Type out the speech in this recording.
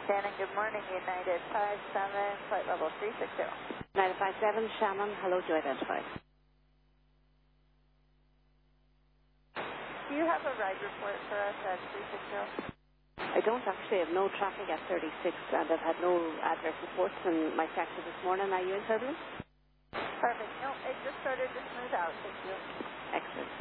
Shannon, good morning. United 57, flight level 360. United 57, Shannon, hello to identify. Do you have a ride report for us at 360? I don't actually have no traffic at 36 and I've had no adverse reports in my taxi this morning. Are you in turbulence? Perfect. No, it just started to smooth out. Thank you. Excellent.